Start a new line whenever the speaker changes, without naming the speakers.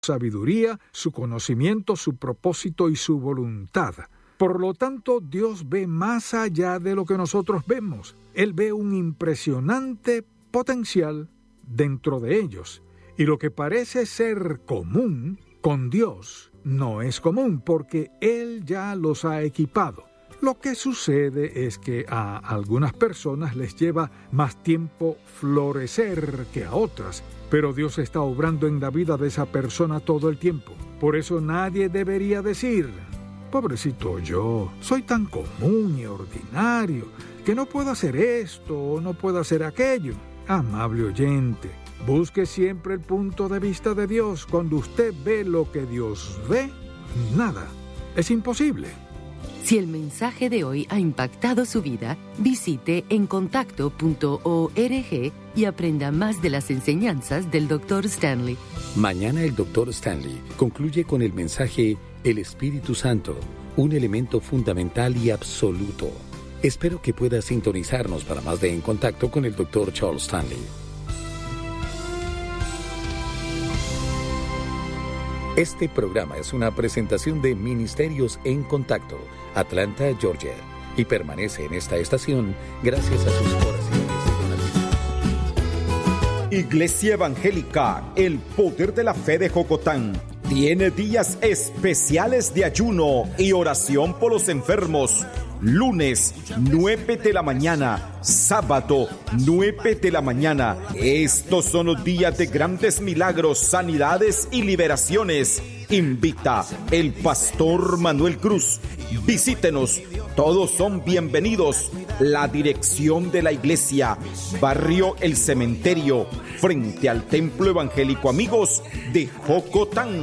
sabiduría, su conocimiento, su propósito y su voluntad. Por lo tanto, Dios ve más allá de lo que nosotros vemos. Él ve un impresionante potencial dentro de ellos. Y lo que parece ser común, con Dios no es común, porque Él ya los ha equipado. Lo que sucede es que a algunas personas les lleva más tiempo florecer que a otras, pero Dios está obrando en la vida de esa persona todo el tiempo. Por eso nadie debería decir: pobrecito yo, soy tan común y ordinario, que no puedo hacer esto o no puedo hacer aquello. Amable oyente, busque siempre el punto de vista de Dios. Cuando usted ve lo que Dios ve, nada es imposible.
Si el mensaje de hoy ha impactado su vida, visite encontacto.org y aprenda más de las enseñanzas del Dr. Stanley.
Mañana el Dr. Stanley concluye con el mensaje El Espíritu Santo, un elemento fundamental y absoluto. Espero que pueda sintonizarnos para más de En Contacto con el Dr. Charles Stanley. Este programa es una presentación de Ministerios en Contacto, Atlanta, Georgia, y permanece en esta estación gracias a sus oraciones y donativos.
Iglesia Evangélica El Poder de la Fe de Jocotán tiene días especiales de ayuno y oración por los enfermos. Lunes, 9 de la mañana. Sábado, 9 de la mañana. Estos son los días de grandes milagros, sanidades y liberaciones. Invita el pastor Manuel Cruz. Visítenos. Todos son bienvenidos. La dirección de la iglesia: Barrio El Cementerio, frente al Templo Evangélico Amigos de Jocotán.